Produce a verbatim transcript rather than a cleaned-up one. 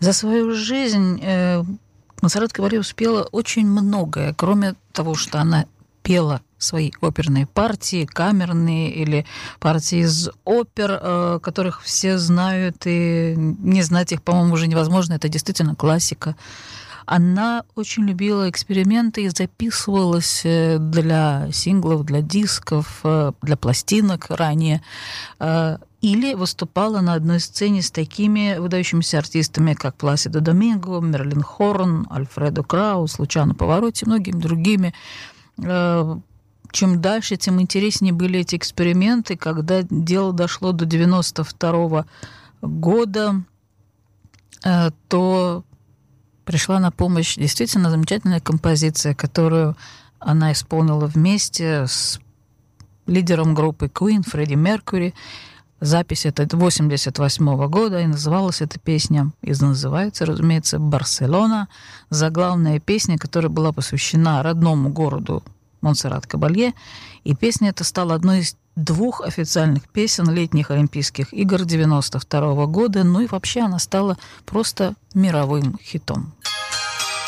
За свою жизнь э, Монсеррат Кабалье успела очень многое, кроме того, что она пела свои оперные партии, камерные или партии из опер, э, которых все знают, и не знать их, по-моему, уже невозможно, это действительно классика. Она очень любила эксперименты и записывалась для синглов, для дисков, для пластинок ранее. Или выступала на одной сцене с такими выдающимися артистами, как Пласидо Доминго, Мерлин Хорн, Альфредо Краус, Лучано Паваротти и многими другими. Чем дальше, тем интереснее были эти эксперименты. Когда дело дошло до девяносто второго года, то пришла на помощь действительно замечательная композиция, которую она исполнила вместе с лидером группы Queen Фредди Меркьюри. Запись эта восемьдесят восьмого года, и называлась эта песня, и называется, разумеется, «Барселона». Заглавная песня, которая была посвящена родному городу Монсеррат Кабалье. И песня эта стала одной из двух официальных песен летних Олимпийских игр девяносто второго года. Ну и вообще она стала просто мировым хитом.